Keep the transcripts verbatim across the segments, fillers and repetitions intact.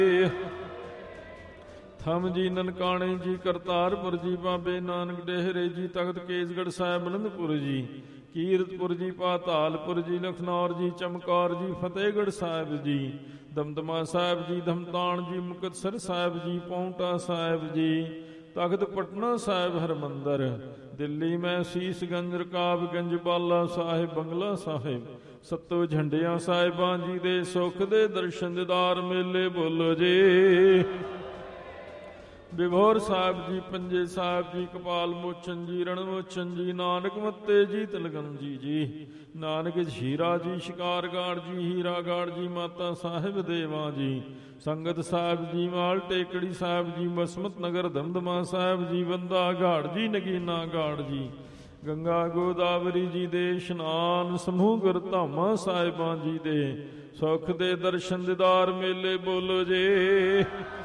ਥਮ ਜੀ ਨਨਕਾਣੇ ਜੀ ਕਰਤਾਰਪੁਰ ਜੀ ਬਾਬੇ ਨਾਨਕ ਡੇਹਰੇ ਜੀ ਤਖਤ ਕੇਸਗੜ੍ਹ ਸਾਹਿਬ ਅਨੰਦਪੁਰ ਜੀ ਕੀਰਤਪੁਰ ਜੀ ਪਾਤਾਲਪੁਰ ਜੀ ਲਖਨੌਰ ਜੀ ਚਮਕੌਰ ਜੀ ਫਤਿਹਗੜ੍ਹ ਸਾਹਿਬ ਜੀ ਦਮਦਮਾ ਸਾਹਿਬ ਜੀ ਧਮਤਾਣ ਜੀ ਮੁਕਤਸਰ ਸਾਹਿਬ ਜੀ ਪੌਂਟਾ ਸਾਹਿਬ ਜੀ ਤਖਤ ਪਟਨਾ ਸਾਹਿਬ ਹਰਮੰਦਰ ਦਿੱਲੀ ਮੈਂ ਸੀਸਗੰਜ ਰਕਾਬਗੰਜ ਬਾਲਾ ਸਾਹਿਬ ਬੰਗਲਾ ਸਾਹਿਬ ਸੱਤੋ ਝੰਡਿਆਂ ਸਾਹਿਬਾਂ ਜੀ ਦੇ ਸੁੱਖ ਦੇ ਦਰਸ਼ਨ ਦੀਦਾਰ ਮੇਲੇ ਬੋਲੋ ਜੀ। ਬਿਭੋਰ ਸਾਹਿਬ ਜੀ ਪੰਜੇ ਸਾਹਿਬ ਜੀ ਕਪਾਲ ਮੋਚਨ ਜੀ ਰਣ ਮੋਚਨ ਜੀ ਨਾਨਕ ਮੱਤੇ ਜੀ ਤਿਲਗਮ ਜੀ ਜੀ ਨਾਨਕ ਹੀਰਾ ਜੀ ਸ਼ਿਕਾਰਗਾੜ ਜੀ ਹੀਰਾਗਾੜ ਜੀ ਮਾਤਾ ਸਾਹਿਬ ਦੇਵਾ ਜੀ ਸੰਗਤ ਸਾਹਿਬ ਜੀ ਮਾਲ ਟੇਕੜੀ ਸਾਹਿਬ ਜੀ ਬਸਮਤ ਨਗਰ ਦਮਦਮਾ ਸਾਹਿਬ ਜੀ ਬੰਦਾ ਘਾੜ ਜੀ ਨਗੀਨਾ ਗਾੜ ਜੀ ਗੰਗਾ ਗੋਦਾਵਰੀ ਜੀ ਦੇ ਇਸ਼ਨਾਨ ਸਮੂਹ ਗੁਰਧਾਮਾਂ ਸਾਹਿਬਾਂ ਜੀ ਦੇ ਸੁੱਖ ਦੇ ਦਰਸ਼ਨ ਦੀਦਾਰ ਮੇਲੇ ਬੋਲੋ ਜੇ।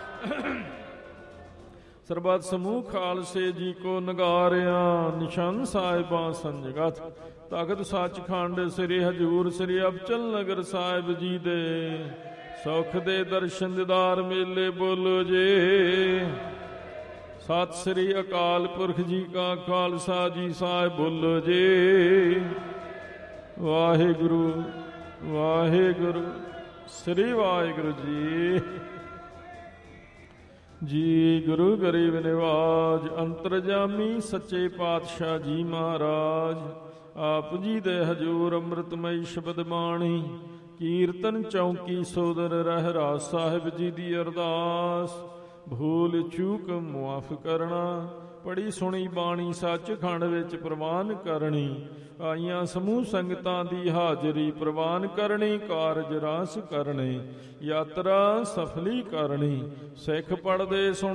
ਸਰਬੱਤ ਸਮੂਹ ਖਾਲਸੇ ਜੀ ਕੋ ਨਗਾਰਿਆ ਨਿਸ਼ਾਨ ਸਾਹਿਬਾਂ ਸੰਜਗਤ ਤਖਤ ਸੱਚਖੰਡ ਸ੍ਰੀ ਹਜੂਰ ਸ੍ਰੀ ਅਬਚਲ ਨਗਰ ਸਾਹਿਬ ਜੀ ਦੇ ਸੁੱਖ ਦੇ ਦਰਸ਼ਨ ਦੀਦਾਰ ਮੇਲੇ ਬੋਲੋ ਜੇ। ਸਤਿ ਸ੍ਰੀ ਅਕਾਲ ਪੁਰਖ ਜੀ ਕਾ ਖਾਲਸਾ ਜੀ ਸਾਹਿਬ ਬੋਲੋ ਜੀ। ਵਾਹਿਗੁਰੂ ਵਾਹਿਗੁਰੂ ਸ੍ਰੀ ਵਾਹਿਗੁਰੂ ਜੀ। ਜੀ ਗੁਰੂ ਗਰੀਬ ਨਿਵਾਜ ਅੰਤਰਜਾਮੀ ਸੱਚੇ ਪਾਤਸ਼ਾਹ ਜੀ ਮਹਾਰਾਜ ਆਪ ਜੀ ਦੇ ਹਜੂਰ ਅੰਮ੍ਰਿਤਮਈ ਸ਼ਬਦ ਬਾਣੀ ਕੀਰਤਨ ਚੌਂਕੀ ਸੋਦਰ ਰਹਿਰਾਸ ਸਾਹਿਬ ਜੀ ਦੀ ਅਰਦਾਸ ਭੂਲ ਚੂਕ ਮੁਆਫ ਕਰਨਾ ਪੜੀ ਸੁਣੀ ਬਾਣੀ ਸੱਚਖੰਡ ਵਿੱਚ ਪ੍ਰਵਾਨ ਕਰਨੀ ਆਈਆਂ ਸਮੂਹ ਸੰਗਤਾਂ ਦੀ ਹਾਜ਼ਰੀ ਪ੍ਰਵਾਨ ਕਰਨੀ ਕਾਰਜ ਰਾਸ ਕਰਨੇ ਯਾਤਰਾ ਸਫਲੀ ਕਰਨੀ ਸਿੱਖ ਪੜਦੇ ਸੁਣ